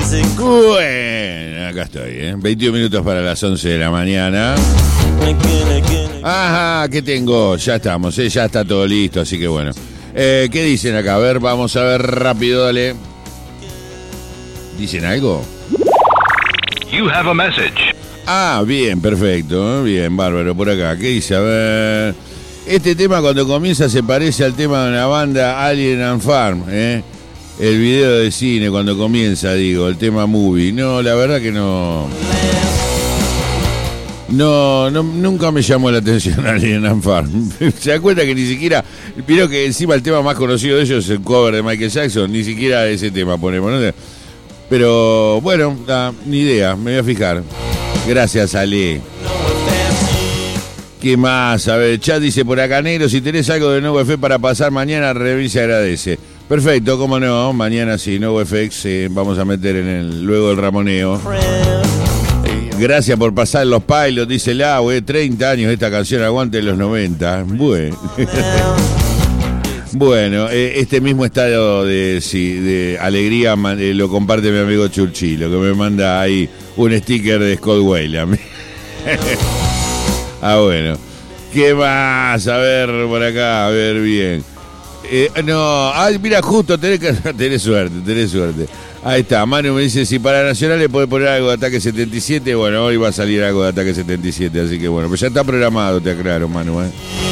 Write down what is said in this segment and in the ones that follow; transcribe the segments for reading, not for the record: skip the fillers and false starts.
Bueno, acá estoy, 21 minutos para las 11 de la mañana. Ajá, ¿qué tengo? Ya estamos, ya está todo listo, así que bueno. ¿Qué dicen acá? A ver, vamos a ver rápido, dale. ¿Dicen algo? You have a message. Ah, bien, perfecto, bien, bárbaro, por acá. ¿Qué dice? A ver... Este tema cuando comienza se parece al tema de una banda, Alien and Farm, El video de cine cuando comienza, digo, el tema movie. No, la verdad que no... No, nunca me llamó la atención Alien and Farm. Se da cuenta que ni siquiera... Vieron que encima el tema más conocido de ellos es el cover de Michael Jackson, ni siquiera ese tema ponemos, ¿no? Pero, bueno, ni idea, me voy a fijar. Gracias, Ale. ¿Qué más? A ver, chat dice por acá, negro, si tenés algo de Nuevo FX para pasar mañana, Revil se agradece. Perfecto, cómo no, mañana sí, Nuevo FX vamos a meter luego el ramoneo. Gracias por pasar los pilots, dice la 30 años esta canción, aguante los 90. Bueno. Bueno, este mismo estado de alegría lo comparte mi amigo Churchilo, que me manda ahí un sticker de Scott Weiland. Bueno. ¿Qué más? A ver, por acá, a ver bien. No, mira, justo tenés suerte. Ahí está, Manu me dice, si para Nacional le puede poner algo de Ataque 77, bueno, hoy va a salir algo de Ataque 77, así que bueno, pues ya está programado, te aclaro, Manu,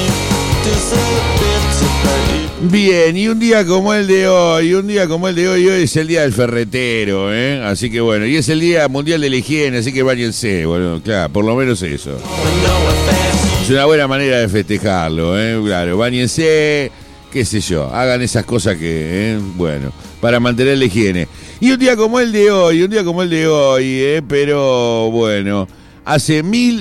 Bien, y un día como el de hoy, hoy es el día del ferretero, así que bueno, y es el día mundial de la higiene, así que báñense, bueno, claro, por lo menos eso. Es una buena manera de festejarlo, claro, báñense, qué sé yo, hagan esas cosas que, bueno, para mantener la higiene. Y un día como el de hoy, pero bueno, hace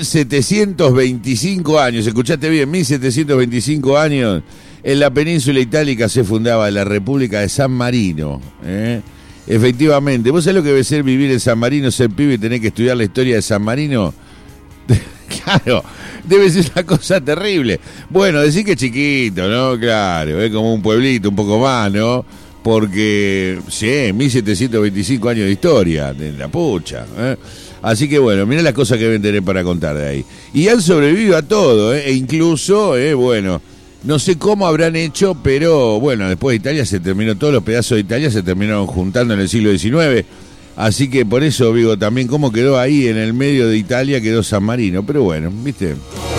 1725 años, escuchaste bien, 1725 años, en la península itálica se fundaba la República de San Marino, Efectivamente, ¿vos sabés lo que debe ser vivir en San Marino, ser pibe y tener que estudiar la historia de San Marino? Claro, debe ser una cosa terrible. Bueno, decir que es chiquito, ¿no? Claro, es como un pueblito, un poco más, ¿no? Porque, sí, 1725 años de historia, de la pucha, Así que bueno, mirá las cosas que deben tener para contar de ahí. Y han sobrevivido a todo, e incluso, bueno, no sé cómo habrán hecho, pero bueno, después de Italia se terminó, todos los pedazos de Italia se terminaron juntando en el siglo XIX. Así que por eso digo también cómo quedó ahí en el medio de Italia, quedó San Marino. Pero bueno, ¿viste?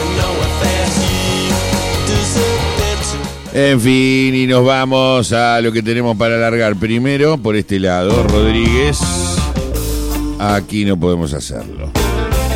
En fin, y nos vamos a lo que tenemos para alargar. Primero, por este lado, Rodríguez. Aquí no podemos hacerlo.